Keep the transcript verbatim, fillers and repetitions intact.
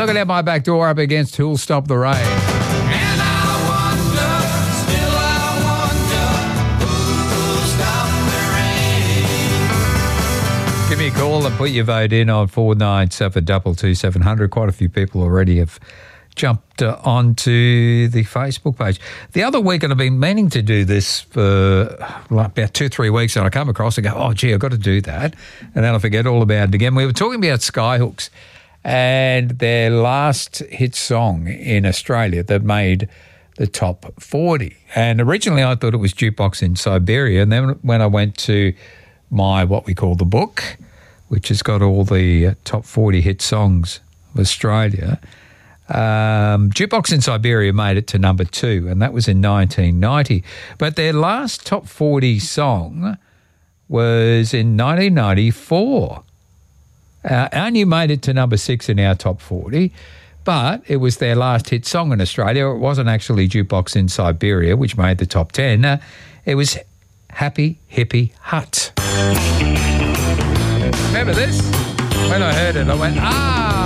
Looking out my back door up against Who'll Stop the Rain. And I wonder, still I wonder, who'll stop the rain? Give me a call and put your vote in on four nine seven two two seven zero zero. Quite a few people already have jumped uh, onto the Facebook page. The other week, and I've been meaning to do this for like about two, three weeks, and I come across and go, oh, gee, I've got to do that. And then I forget all about it again. We were talking about Skyhooks and their last hit song in Australia that made the top forty. And originally I thought it was Jukebox in Siberia. And then when I went to my, what we call the book, which has got all the uh, top forty hit songs of Australia, Um, Jukebox in Siberia made it to number two, and that was in nineteen ninety. But their last top forty song was in nineteen ninety-four. Uh, only made it to number six in our top forty, but it was their last hit song in Australia. It wasn't actually Jukebox in Siberia, which made the top ten. Uh, it was Happy Hippie Hut. Remember this? When I heard it, I went, ah!